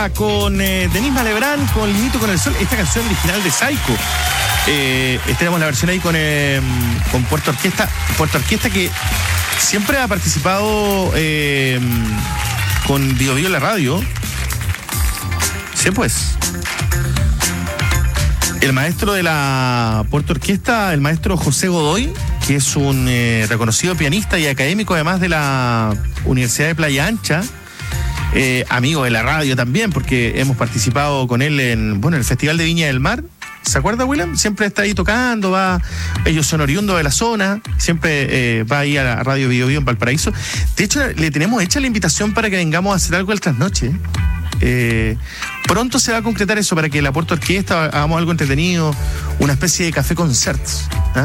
Con Denise Malebrán, con Linito con el Sol, esta canción original de Psycho. Tenemos la versión ahí con Puerto Orquesta que siempre ha participado con Bio Bio en la radio. Sí, pues. El maestro de la Puerto Orquesta, el maestro José Godoy, que es un reconocido pianista y académico además de la Universidad de Playa Ancha. Amigo de la radio también, porque hemos participado con él en el Festival de Viña del Mar. ¿Se acuerda, William? Siempre está ahí tocando, ellos son oriundos de la zona, siempre va ahí a la radio Bio Bio en Valparaíso. De hecho, le tenemos hecha la invitación para que vengamos a hacer algo al trasnoche. Pronto se va a concretar eso para que la Puerto Orquesta hagamos algo entretenido, una especie de café concerts.